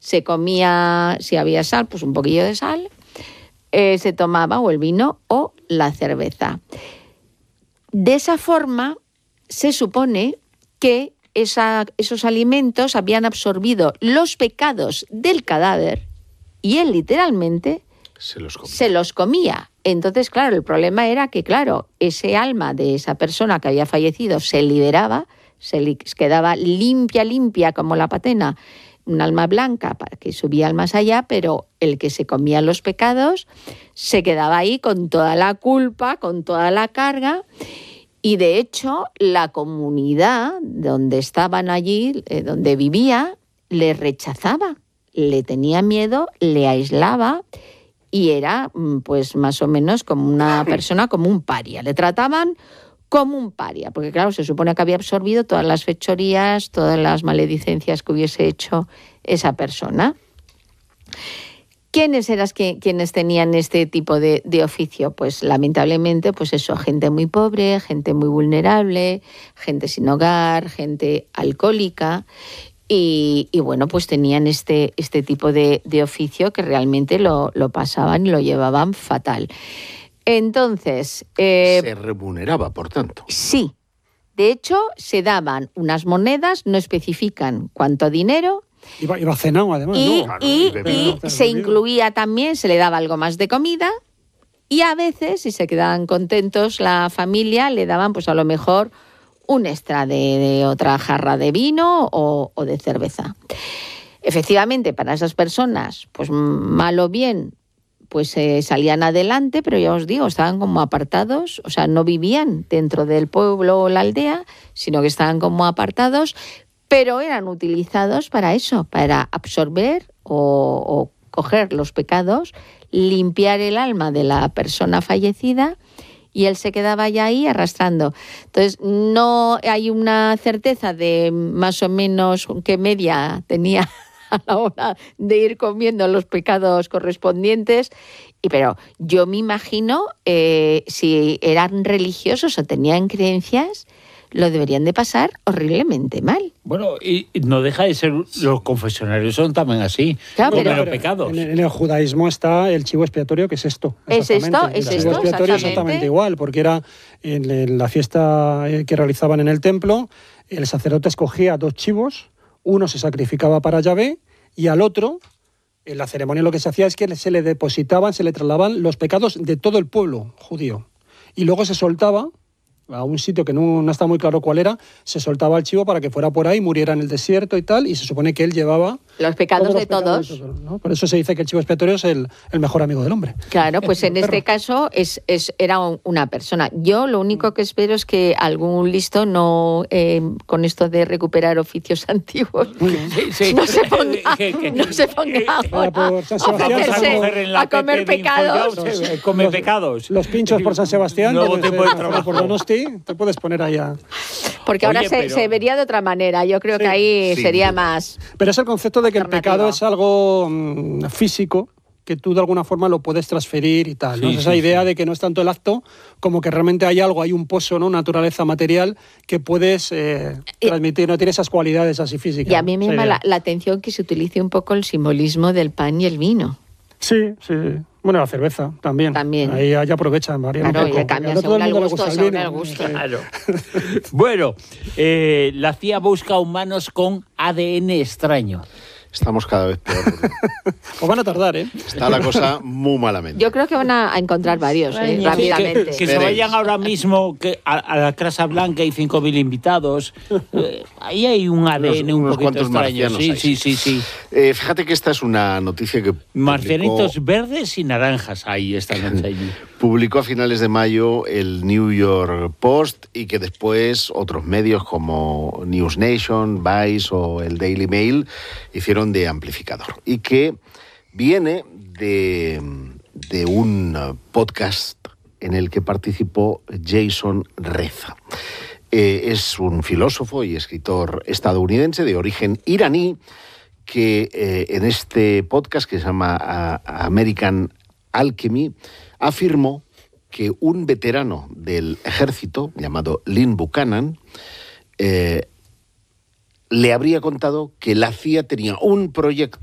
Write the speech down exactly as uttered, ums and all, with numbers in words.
se comía, si había sal, pues un poquillo de sal, eh, se tomaba o el vino o la cerveza. De esa forma, se supone que esa, esos alimentos habían absorbido los pecados del cadáver y él literalmente se los comía. Se los comía. Entonces, claro, el problema era que, claro, ese alma de esa persona que había fallecido se liberaba, se li- quedaba limpia, limpia como la patena, un alma blanca para que subía al más allá, pero el que se comía los pecados se quedaba ahí con toda la culpa, con toda la carga. Y de hecho, la comunidad donde estaban allí, eh, donde vivía, le rechazaba, le tenía miedo, le aislaba y era pues más o menos como una persona, como un paria. Le trataban como un paria, porque claro, se supone que había absorbido todas las fechorías, todas las maledicencias que hubiese hecho esa persona. ¿Quiénes eran que, quienes tenían este tipo de, de oficio? Pues lamentablemente, pues eso, gente muy pobre, gente muy vulnerable, gente sin hogar, gente alcohólica. Y, y bueno, pues tenían este, este tipo de, de oficio que realmente lo, lo pasaban y lo llevaban fatal. Entonces... Eh, se remuneraba, por tanto. Sí. De hecho, se daban unas monedas, no especifican cuánto dinero. Iba, iba cenado, además. Y, ¿no? Claro, y, y, y se incluía también, se le daba algo más de comida. Y a veces, si se quedaban contentos la familia, le daban pues a lo mejor un extra de, de otra jarra de vino o, o de cerveza. Efectivamente, para esas personas, pues mal o bien, pues eh, salían adelante, pero ya os digo, estaban como apartados, o sea, no vivían dentro del pueblo o la aldea, sino que estaban como apartados, pero eran utilizados para eso, para absorber o, o coger los pecados, limpiar el alma de la persona fallecida, y él se quedaba ya ahí arrastrando. Entonces, no hay una certeza de más o menos qué media tenía a la hora de ir comiendo los pecados correspondientes, y, pero yo me imagino, eh, si eran religiosos o tenían creencias, lo deberían de pasar horriblemente mal. Bueno, y no deja de ser, los confesionarios son también así, claro, comer pero, los pecados. En, en el judaísmo está el chivo expiatorio, que es esto. Es esto, es el esto, chivo expiatorio exactamente. exactamente igual, porque era en, en la fiesta que realizaban en el templo, el sacerdote escogía dos chivos, uno se sacrificaba para Yahvé y al otro, en la ceremonia lo que se hacía es que se le depositaban, se le trasladaban los pecados de todo el pueblo judío. Y luego se soltaba a un sitio que no, no está muy claro cuál era, se soltaba el chivo para que fuera por ahí, muriera en el desierto y tal, y se supone que él llevaba los pecados todos los de pecados todos. De todos, ¿no? Por eso se dice que el chivo expiatorio es el, el mejor amigo del hombre. Claro, pues en este caso es, es, era una persona. Yo lo único que espero es que algún listo no, eh, con esto de recuperar oficios antiguos, sí, sí. no se ponga, no se ponga ahora por San Sebastián, a comer pecados. Los, come pecados. Los pinchos por San Sebastián, Luego pues, te puedes eh, trabajar por Donosti, te puedes poner ahí a... Porque ahora Oye, se, pero... se vería de otra manera. Yo creo sí, que ahí sí, sería sí. más... Pero es el concepto de que el pecado es algo mmm, físico, que tú de alguna forma lo puedes transferir y tal, ¿no? Sí, esa sí, idea sí. de que no es tanto el acto como que realmente hay algo, hay un pozo, ¿no? Naturaleza material que puedes eh, transmitir, no tiene esas cualidades así físicas. Y a mí me llama la, la atención que se utilice un poco el simbolismo del pan y el vino. Sí, sí. Bueno, la cerveza también. También. Ahí ya aprovechan, María. Claro, ya cambia según el gusto, según el gusto. Claro. Bueno, eh, la C I A busca humanos con A D N extraño. Estamos cada vez peor. O van a tardar, ¿eh? Está la cosa muy malamente. Yo creo que van a encontrar varios, ¿eh? Sí, rápidamente. Que, que se vayan ahora mismo que a, a la Casa Blanca hay cinco mil invitados. Eh, ahí hay un A D N unos, un unos poquito extraño. Sí, hay. sí, sí, sí. Eh, fíjate que esta es una noticia que Marcianitos publicó, verdes y naranjas hay esta noche allí. Publicó a finales de mayo el New York Post y que después otros medios como News Nation, Vice o el Daily Mail hicieron de amplificador. Y que viene de, de un podcast en el que participó Jason Reza. Eh, es un filósofo y escritor estadounidense de origen iraní que eh, en este podcast que se llama uh, American Alchemy afirmó que un veterano del ejército llamado Lynn Buchanan eh, le habría contado que la C I A tenía un proyecto